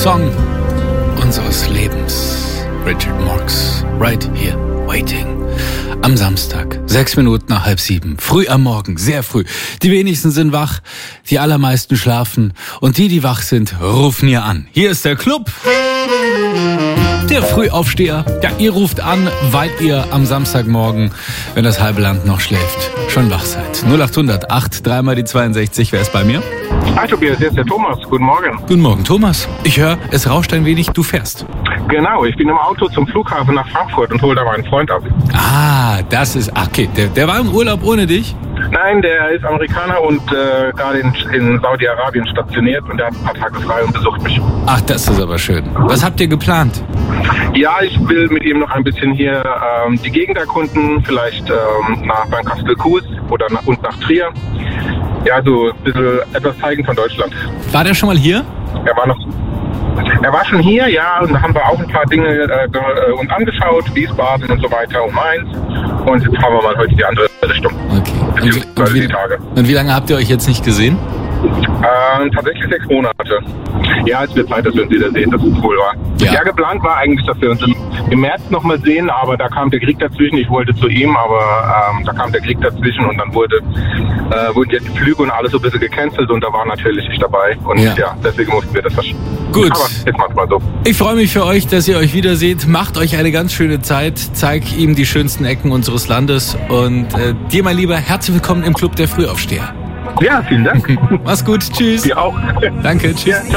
Song unseres Lebens. Richard Marx, Right Here, Waiting. Am Samstag, 6 Minuten nach 6:30. Früh am Morgen, sehr früh. Die wenigsten sind wach, die allermeisten schlafen. Und die wach sind, rufen ihr an. Hier ist der Club. Der Frühaufsteher. Ja, ihr ruft an, weil ihr am Samstagmorgen, wenn das halbe Land noch schläft, schon wach seid. 0800 8 3 mal die 62. Wer ist bei mir? Hi Tobias, hier ist der Thomas. Guten Morgen. Guten Morgen, Thomas. Ich höre, es rauscht ein wenig, du fährst. Genau, ich bin im Auto zum Flughafen nach Frankfurt und hole da meinen Freund ab. Ah, das ist... Okay, der war im Urlaub ohne dich? Nein, der ist Amerikaner und gerade in Saudi-Arabien stationiert und der hat ein paar Tage frei und besucht mich. Ach, das ist aber schön. Was habt ihr geplant? Ja, ich will mit ihm noch ein bisschen hier die Gegend erkunden, vielleicht nach Kastel-Kues oder nach Trier. Ja, so ein bisschen etwas zeigen von Deutschland. War der schon mal hier? Er war schon hier, ja, und da haben wir auch ein paar Dinge uns angeschaut, Wiesbaden und so weiter und Mainz. Und jetzt fahren wir mal heute die andere Richtung. Okay. Und wie lange habt ihr euch jetzt nicht gesehen? Tatsächlich 6 Monate. Ja, es wird Zeit, dass wir uns wiedersehen, das ist wohl wahr. Ja, geplant war eigentlich, dass wir uns im März nochmal sehen, aber da kam der Krieg dazwischen. Ich wollte zu ihm, aber da kam der Krieg dazwischen und dann wurden jetzt die Flüge und alles so ein bisschen gecancelt und da war natürlich ich dabei. Und ja deswegen mussten wir das verschieben. Gut. Aber jetzt macht's mal so. Ich freue mich für euch, dass ihr euch wiederseht. Macht euch eine ganz schöne Zeit. Zeig ihm die schönsten Ecken unseres Landes. Und dir, mein Lieber, herzlich willkommen im Club der Frühaufsteher. Ja, vielen Dank. Mach's gut. Tschüss. Dir auch. Danke. Tschüss. Ja.